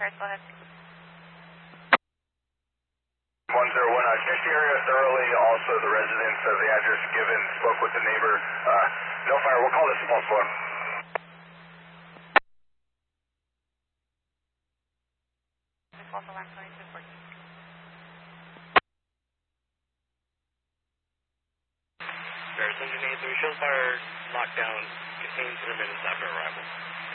cars. Go ahead. 101, checked the area thoroughly. Also, the residents of the address given spoke with the neighbor. No fire. We'll call this a false one. False alarm 2214. Garrison 3 shows fire lockdown contains intermittents after arrival.